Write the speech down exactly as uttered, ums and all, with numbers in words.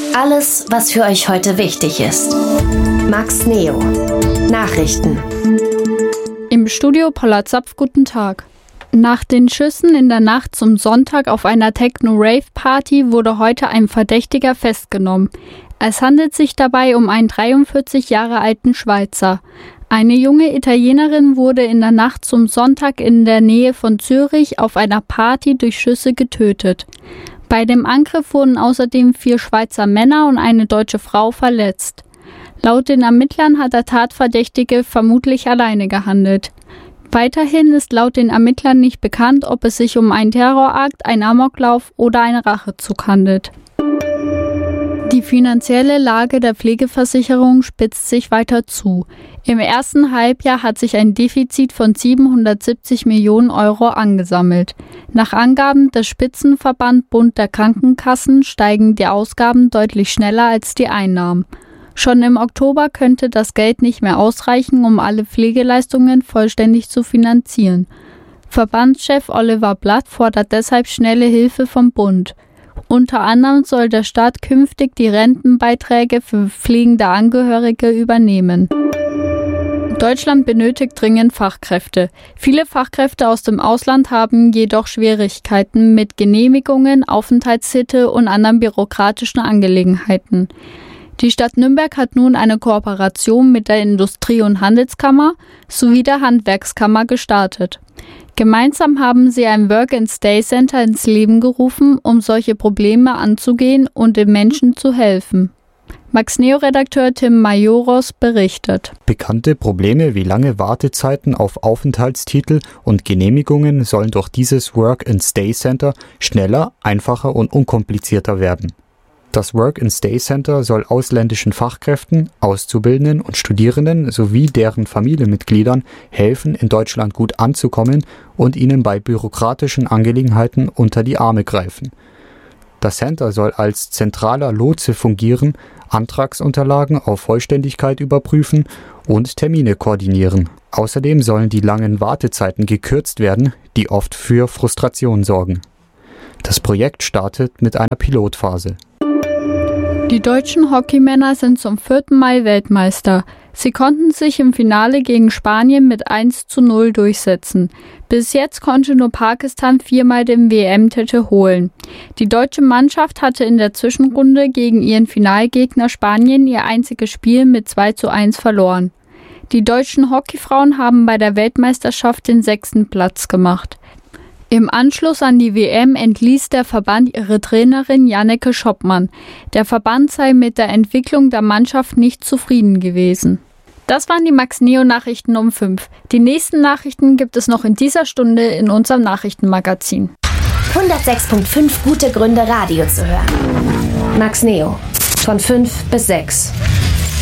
Alles, was für euch heute wichtig ist. Max Neo. Nachrichten. Im Studio Paula Zapf, guten Tag. Nach den Schüssen in der Nacht zum Sonntag auf einer Techno-Rave-Party wurde heute ein Verdächtiger festgenommen. Es handelt sich dabei um einen dreiundvierzig Jahre alten Schweizer. Eine junge Italienerin wurde in der Nacht zum Sonntag in der Nähe von Zürich auf einer Party durch Schüsse getötet. Bei dem Angriff wurden außerdem vier Schweizer Männer und eine deutsche Frau verletzt. Laut den Ermittlern hat der Tatverdächtige vermutlich alleine gehandelt. Weiterhin ist laut den Ermittlern nicht bekannt, ob es sich um einen Terrorakt, einen Amoklauf oder einen Rachezug handelt. Die finanzielle Lage der Pflegeversicherung spitzt sich weiter zu. Im ersten Halbjahr hat sich ein Defizit von siebenhundertsiebzig Millionen Euro angesammelt. Nach Angaben des Spitzenverband Bund der Krankenkassen steigen die Ausgaben deutlich schneller als die Einnahmen. Schon im Oktober könnte das Geld nicht mehr ausreichen, um alle Pflegeleistungen vollständig zu finanzieren. Verbandschef Oliver Blatt fordert deshalb schnelle Hilfe vom Bund. Unter anderem soll der Staat künftig die Rentenbeiträge für pflegende Angehörige übernehmen. Deutschland benötigt dringend Fachkräfte. Viele Fachkräfte aus dem Ausland haben jedoch Schwierigkeiten mit Genehmigungen, Aufenthaltstitel und anderen bürokratischen Angelegenheiten. Die Stadt Nürnberg hat nun eine Kooperation mit der Industrie- und Handelskammer sowie der Handwerkskammer gestartet. Gemeinsam haben sie ein Work-and-Stay-Center ins Leben gerufen, um solche Probleme anzugehen und den Menschen zu helfen. Max Neo-Redakteur Tim Majoros berichtet. Bekannte Probleme wie lange Wartezeiten auf Aufenthaltstitel und Genehmigungen sollen durch dieses Work-and-Stay-Center schneller, einfacher und unkomplizierter werden. Das Work-and-Stay-Center soll ausländischen Fachkräften, Auszubildenden und Studierenden sowie deren Familienmitgliedern helfen, in Deutschland gut anzukommen und ihnen bei bürokratischen Angelegenheiten unter die Arme greifen. Das Center soll als zentraler Lotse fungieren, Antragsunterlagen auf Vollständigkeit überprüfen und Termine koordinieren. Außerdem sollen die langen Wartezeiten gekürzt werden, die oft für Frustration sorgen. Das Projekt startet mit einer Pilotphase. Die deutschen Hockeymänner sind zum vierten Mal Weltmeister. Sie konnten sich im Finale gegen Spanien mit eins zu null durchsetzen. Bis jetzt konnte nur Pakistan viermal den W M-Titel holen. Die deutsche Mannschaft hatte in der Zwischenrunde gegen ihren Finalgegner Spanien ihr einziges Spiel mit zwei zu eins verloren. Die deutschen Hockeyfrauen haben bei der Weltmeisterschaft den sechsten Platz gemacht. Im Anschluss an die W M entließ der Verband ihre Trainerin Janneke Schoppmann. Der Verband sei mit der Entwicklung der Mannschaft nicht zufrieden gewesen. Das waren die Max Neo Nachrichten um fünf. Die nächsten Nachrichten gibt es noch in dieser Stunde in unserem Nachrichtenmagazin. hundertsechs Komma fünf gute Gründe, Radio zu hören. Max Neo. Von fünf bis sechs.